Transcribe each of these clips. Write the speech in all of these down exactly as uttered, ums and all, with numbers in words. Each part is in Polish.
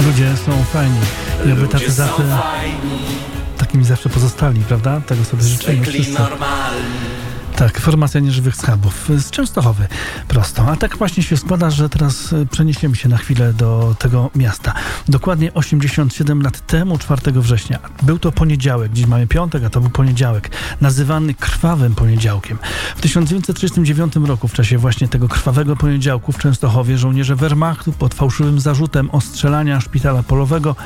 Ludzie są fajni. I oby tacy zawsze, takimi zawsze pozostali, prawda? Tego sobie życzymy wszyscy. Tak, formacja nieżywych schabów z Częstochowy prosto. A tak właśnie się składa, że teraz przeniesiemy się na chwilę do tego miasta. Dokładnie osiemdziesiąt siedem lat temu, czwartego września. Był to poniedziałek, dziś mamy piątek, a to był poniedziałek, nazywany krwawym poniedziałkiem. W tysiąc dziewięćset trzydziestym dziewiątym roku, w czasie właśnie tego krwawego poniedziałku w Częstochowie, żołnierze Wehrmachtu pod fałszywym zarzutem ostrzelania szpitala polowego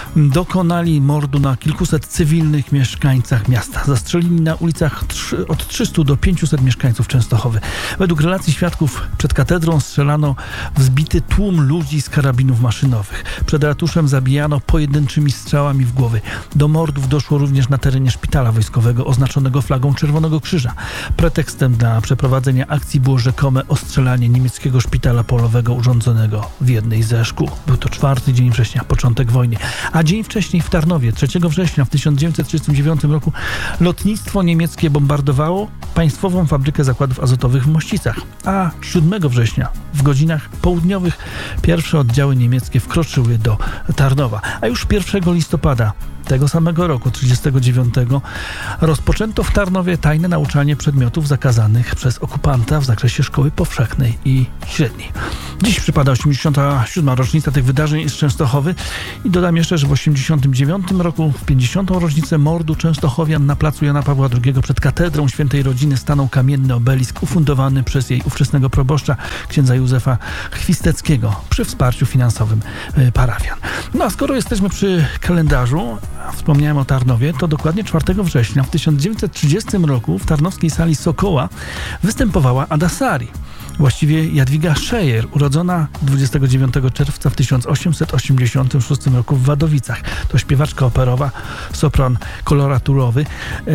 dokonali mordu na kilkuset cywilnych mieszkańcach miasta. Zastrzelili na ulicach od trzystu do pięciuset mieszkańców Częstochowy. Według relacji świadków przed katedrą strzelano w zbity tłum ludzi z karabinów maszynowych. Przed ratuszem zabijano pojedynczymi strzałami w głowy. Do mordów doszło również na terenie szpitala wojskowego oznaczonego flagą Czerwonego Krzyża. Pretekstem dla przeprowadzenia akcji było rzekome ostrzelanie niemieckiego szpitala polowego urządzonego w jednej ze szkół. Był to czwarty dzień września, początek wojny. A dzień wcześniej w Tarnowie, trzeciego września w tysiąc dziewięćset trzydziestym dziewiątym roku lotnictwo niemieckie bombardowało Państwową Fabrykę Zakładów Azotowych w Mościcach, a siódmego września w godzinach południowych pierwsze oddziały niemieckie wkroczyły do Tarnowa, a już pierwszego listopada tego samego roku, trzydziestego dziewiątego, rozpoczęto w Tarnowie tajne nauczanie przedmiotów zakazanych przez okupanta w zakresie szkoły powszechnej i średniej. Dziś przypada osiemdziesiąta siódma rocznica tych wydarzeń z Częstochowy i dodam jeszcze, że w osiemdziesiątym dziewiątym roku, w pięćdziesiątą rocznicę mordu Częstochowian na placu Jana Pawła drugiego przed katedrą Świętej Rodziny stanął kamienny obelisk ufundowany przez jej ówczesnego proboszcza, księdza Józefa Chwisteckiego, przy wsparciu finansowym parafian. No a skoro jesteśmy przy kalendarzu, wspomniałem o Tarnowie, to dokładnie czwartego września w tysiąc dziewięćset trzydziestym roku w tarnowskiej sali Sokoła występowała Ada Sari. Właściwie Jadwiga Szejer, urodzona dwudziestego dziewiątego czerwca w tysiąc osiemset osiemdziesiątym szóstym roku w Wadowicach. To śpiewaczka operowa, sopran koloraturowy, e,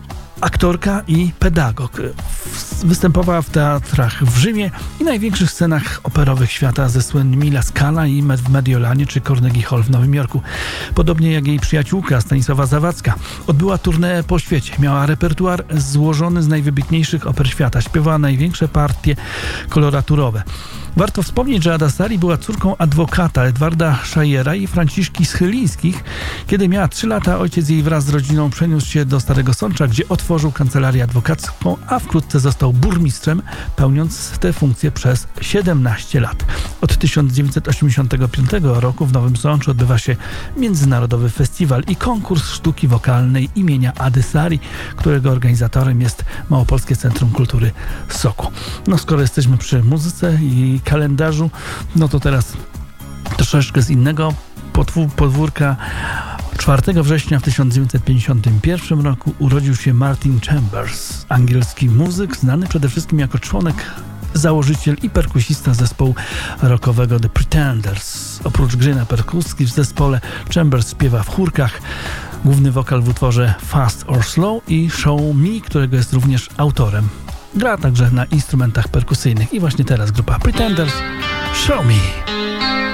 aktorka i pedagog. Występowała w teatrach w Rzymie i największych scenach operowych świata ze słynnymi La Scala i w Mediolanie czy Carnegie Hall w Nowym Jorku. Podobnie jak jej przyjaciółka Stanisława Zawadzka odbyła tournée po świecie. Miała repertuar złożony z najwybitniejszych oper świata. Śpiewała największe partie koloraturowe. Warto wspomnieć, że Ada Sari była córką adwokata Edwarda Szajera i Franciszki Schylińskich. Kiedy miała trzy lata, ojciec jej wraz z rodziną przeniósł się do Starego Sącza, gdzie otworzył kancelarię adwokacką, a wkrótce został burmistrzem, pełniąc tę funkcję przez siedemnaście lat. Od tysiąc dziewięćset osiemdziesiątego piątego roku w Nowym Sączu odbywa się Międzynarodowy Festiwal i konkurs sztuki wokalnej imienia Ady Sari, którego organizatorem jest Małopolskie Centrum Kultury Sokół. No skoro jesteśmy przy muzyce i kalendarzu, no to teraz troszeczkę z innego podwórka. czwartego września w tysiąc dziewięćset pięćdziesiątym pierwszym roku urodził się Martin Chambers, angielski muzyk, znany przede wszystkim jako członek, założyciel i perkusista zespołu rockowego The Pretenders. Oprócz gry na perkusji w zespole, Chambers śpiewa w chórkach, główny wokal w utworze Fast or Slow i Show Me, którego jest również autorem. Gra także na instrumentach perkusyjnych i właśnie teraz grupa Pretenders Show Me.